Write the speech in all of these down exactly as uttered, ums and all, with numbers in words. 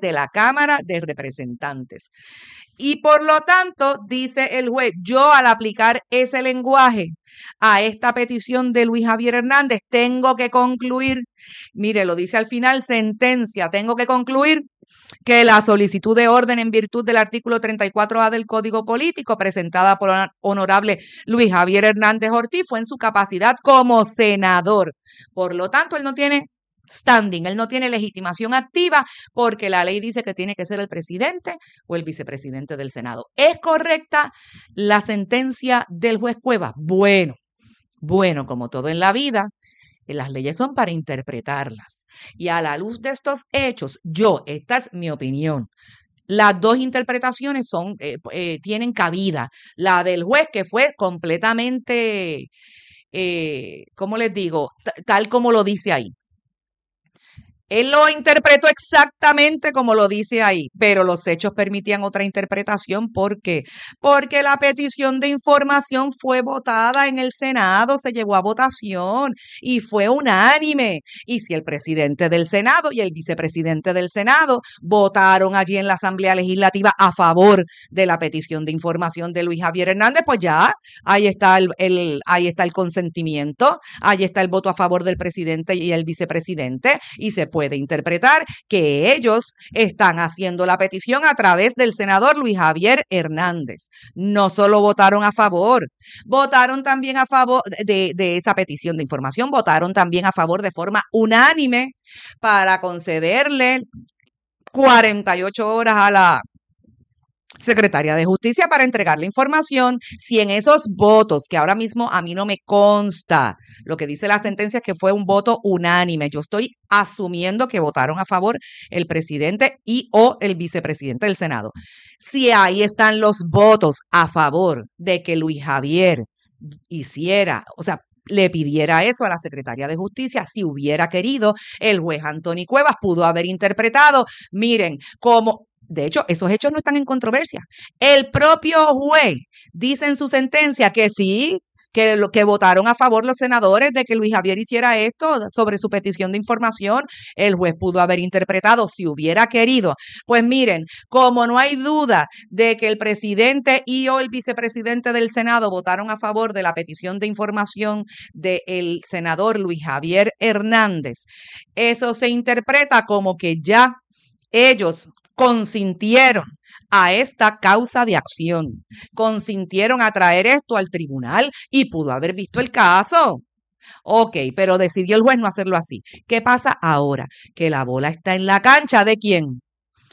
de la Cámara de Representantes. Y por lo tanto, dice el juez, yo al aplicar ese lenguaje a esta petición de Luis Javier Hernández, tengo que concluir, mire, lo dice al final, sentencia, tengo que concluir que la solicitud de orden en virtud del artículo treinta y cuatro A del Código Político presentada por el honorable Luis Javier Hernández Ortiz fue en su capacidad como senador. Por lo tanto, él no tiene standing, él no tiene legitimación activa porque la ley dice que tiene que ser el presidente o el vicepresidente del Senado. ¿Es correcta la sentencia del juez Cuevas? Bueno, bueno, como todo en la vida, las leyes son para interpretarlas. Y a la luz de estos hechos, yo, esta es mi opinión, las dos interpretaciones son, eh, eh, tienen cabida. La del juez, que fue completamente, eh, ¿cómo les digo? T- tal como lo dice ahí. Él lo interpretó exactamente como lo dice ahí, pero los hechos permitían otra interpretación. ¿Por qué? Porque la petición de información fue votada en el Senado, se llevó a votación y fue unánime. Y si el presidente del Senado y el vicepresidente del Senado votaron allí en la Asamblea Legislativa a favor de la petición de información de Luis Javier Hernández, pues ya, ahí está el, el, ahí está el consentimiento, ahí está el voto a favor del presidente y el vicepresidente, y se puede puede interpretar que ellos están haciendo la petición a través del senador Luis Javier Hernández. No solo votaron a favor, votaron también a favor de, de esa petición de información, votaron también a favor de forma unánime para concederle cuarenta y ocho horas a la secretaria de Justicia para entregar la información. Si en esos votos, que ahora mismo a mí no me consta, lo que dice la sentencia es que fue un voto unánime, yo estoy asumiendo que votaron a favor el presidente y o el vicepresidente del Senado. Si ahí están los votos a favor de que Luis Javier hiciera, o sea, le pidiera eso a la secretaria de Justicia, si hubiera querido, el juez Anthony Cuevas pudo haber interpretado, miren, como... De hecho, esos hechos no están en controversia. El propio juez dice en su sentencia que sí, que, lo, que votaron a favor los senadores de que Luis Javier hiciera esto sobre su petición de información. El juez pudo haber interpretado, si hubiera querido. Pues miren, como no hay duda de que el presidente y o el vicepresidente del Senado votaron a favor de la petición de información del senador Luis Javier Hernández, eso se interpreta como que ya ellos consintieron a esta causa de acción, consintieron a traer esto al tribunal y pudo haber visto el caso. Ok, pero decidió el juez no hacerlo así. ¿Qué pasa ahora? Que la bola está en la cancha ¿de quién?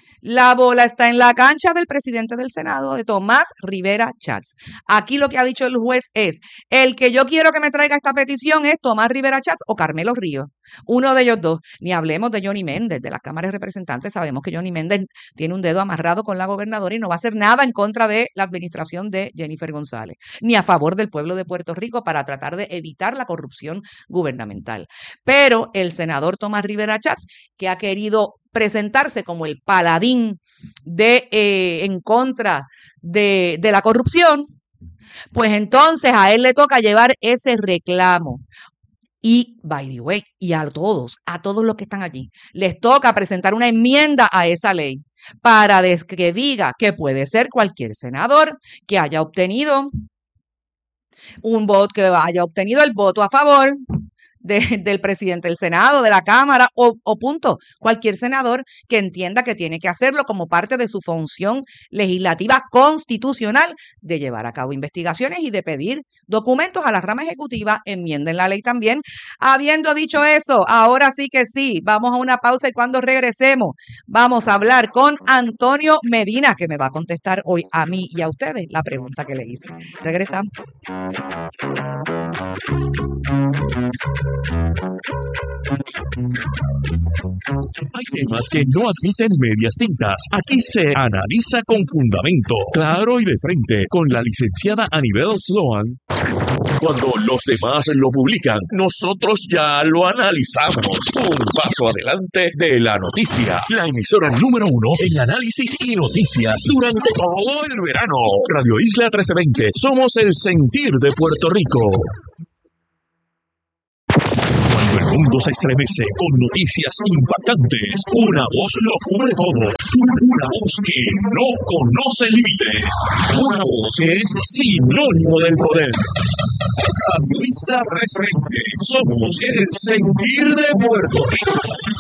La bola está en la cancha del presidente del Senado, de Tomás Rivera Chats. Aquí lo que ha dicho el juez es, el que yo quiero que me traiga esta petición es Tomás Rivera Chats o Carmelo Ríos. Uno de ellos dos. Ni hablemos de Johnny Méndez, de la Cámara de Representantes. Sabemos que Johnny Méndez tiene un dedo amarrado con la gobernadora y no va a hacer nada en contra de la administración de Jennifer González, ni a favor del pueblo de Puerto Rico para tratar de evitar la corrupción gubernamental. Pero el senador Tomás Rivera Chats, que ha querido presentarse como el paladín de eh, en contra de, de la corrupción, pues entonces a él le toca llevar ese reclamo. Y, by the way, y a todos, a todos los que están allí, les toca presentar una enmienda a esa ley para que diga que puede ser cualquier senador que haya obtenido un voto, que haya obtenido el voto a favor De, del presidente del Senado, de la Cámara o, o punto, cualquier senador que entienda que tiene que hacerlo como parte de su función legislativa constitucional de llevar a cabo investigaciones y de pedir documentos a la rama ejecutiva. Enmienden la ley también. Habiendo dicho eso, ahora sí que sí, vamos a una pausa y cuando regresemos vamos a hablar con Antonio Medina, que me va a contestar hoy a mí y a ustedes la pregunta que le hice. Regresamos. Hay temas que no admiten medias tintas. Aquí se analiza con fundamento, claro y de frente, con la licenciada Anibel Sloan. Cuando los demás lo publican, nosotros ya lo analizamos. Un paso adelante de la noticia. La emisora número uno en análisis y noticias durante todo el verano. Radio Isla trece veinte. Somos el sentir de Puerto Rico. mundo se estremece con noticias impactantes. Una voz lo cubre todo. Una voz que no conoce límites. Una voz que es sinónimo del poder. Radio Isla trescientos veinte. Somos el sentir de Puerto Rico.